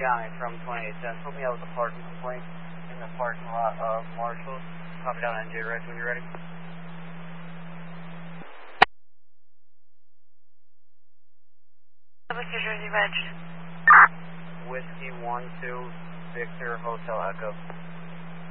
Johnny from 2810. Put me out with a parking complaint in the parking lot of Marshall's. Copy down NJ Rich when you're ready. What's your Jersey Reg? Whiskey 12 Victor Hotel Echo.